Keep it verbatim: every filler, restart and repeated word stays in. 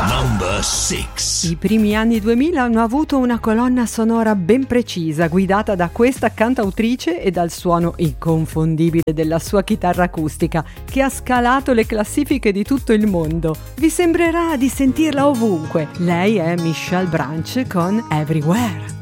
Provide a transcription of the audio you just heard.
Number six. I primi anni duemila hanno avuto una colonna sonora ben precisa, guidata da questa cantautrice e dal suono inconfondibile della sua chitarra acustica, che ha scalato le classifiche di tutto il mondo. Vi sembrerà di sentirla ovunque. Lei è Michelle Branch con Everywhere.